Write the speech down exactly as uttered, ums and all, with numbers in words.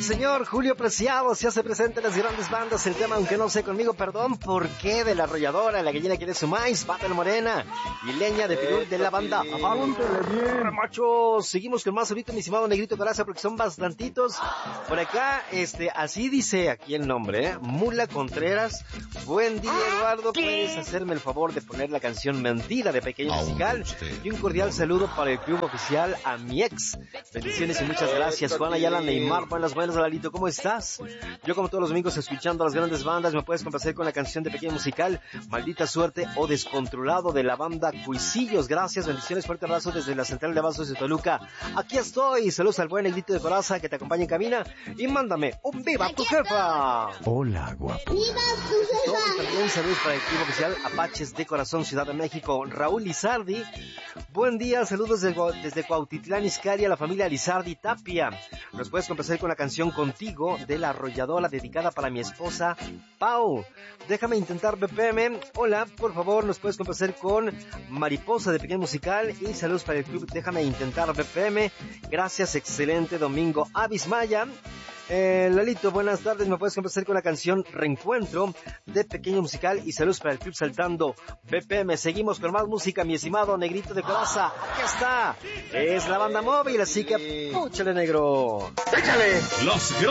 el señor Julio Preciado se hace presente en las grandes bandas. El tema, aunque no sé conmigo, perdón, ¿por qué? De La Arrolladora, La Gallina Quiere Su Maíz, Patel Morena y Leña de Pirul de la banda. Apántele bien, machos. Seguimos con más ahorita, mi estimado Negrito Coraza, porque son bastantitos. Por acá, este, así dice aquí el nombre, ¿eh? Mula Contreras. Buen día, Eduardo. ¿Puedes hacerme el favor de poner la canción Mentira de Pequeño Musical? Y un cordial saludo para el club oficial, a mi ex. Bendiciones y muchas gracias. Juan Ayala, Neymar, buenas, buenas, Lalito, ¿cómo estás? Yo, como todos los domingos, escuchando a las grandes bandas, me puedes complacer con la canción de Pequeño Musical, Maldita Suerte o Descontrolado, de la banda Cuisillos. Gracias, bendiciones, fuerte abrazo desde la central de Abastos de Toluca. Aquí estoy, saludos al buen Negrito de Coraza que te acompaña en cabina y mándame un viva tu jefa. Hola, guapo. ¡Viva tu jefa! También saludos para el club oficial Apaches de Corazón, Ciudad de México. Raúl Lizardi, buen día, saludos desde, desde Cuautitlán Izcalli a la familia Lizardi Tapia. Nos puedes complacer con la canción Contigo de La Arrolladora, dedicada para mi esposa Pau. Déjame intentar B P M. Hola, por favor, nos puedes complacer con Mariposa de Pequeño Musical y saludos para el club Déjame Intentar B P M. Gracias, excelente domingo. Avis Maya. Eh, Lalito, buenas tardes, me puedes complacer con la canción Reencuentro de Pequeño Musical y saludos para el club Saltando B P M. Seguimos con más música, mi estimado Negrito de Coraza. Aquí está, es la banda móvil, así que púchale, negro. ¡Échale! Los